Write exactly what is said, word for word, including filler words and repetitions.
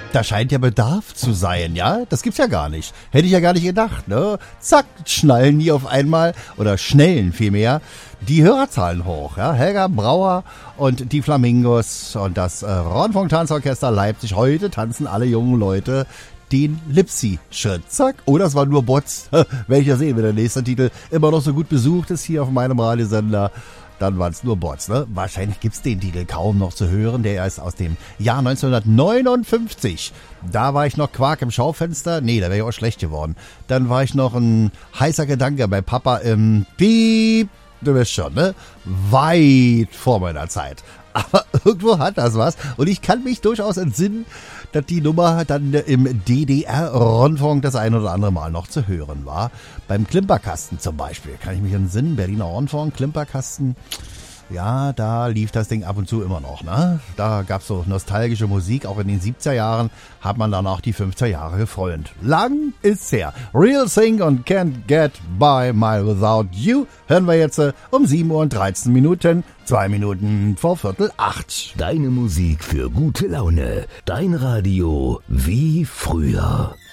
Da scheint ja Bedarf zu sein, ja? Das gibt's ja gar nicht. Hätte ich ja gar nicht gedacht, ne? Zack, schnallen die auf einmal, oder schnellen vielmehr, die Hörerzahlen hoch, ja? Helga Brauer und die Flamingos und das äh, Rundfunk-Tanzorchester Leipzig. Heute tanzen alle jungen Leute den Lipsy-Schritt. Zack. Oh, das war nur Bots. Werde ich ja sehen, wenn der nächste Titel immer noch so gut besucht ist hier auf meinem Radiosender. Dann waren es nur Bots, ne? Wahrscheinlich gibt's den Titel kaum noch zu hören. Der ist aus dem Jahr neunzehnhundertneunundfünfzig. Da war ich noch Quark im Schaufenster. Nee, da wäre ich auch schlecht geworden. Dann war ich noch ein heißer Gedanke bei Papa im Piep. Du weißt schon, ne? Weit vor meiner Zeit. Aber irgendwo hat das was. Und ich kann mich durchaus entsinnen, dass die Nummer dann im D D R-Rundfunk das ein oder andere Mal noch zu hören war. Beim Klimperkasten zum Beispiel, kann ich mich entsinnen, Berliner Rundfunk, Klimperkasten. Ja, da lief das Ding ab und zu immer noch, ne? Da gab's so nostalgische Musik, auch in den siebziger Jahren hat man danach die fünfziger Jahre gefreut. Lang ist's her. Real Thing und Can't Get By My Without You hören wir jetzt äh, um sieben Uhr und dreizehn Minuten, zwei Minuten vor Viertel acht. Deine Musik für gute Laune, dein Radio wie früher.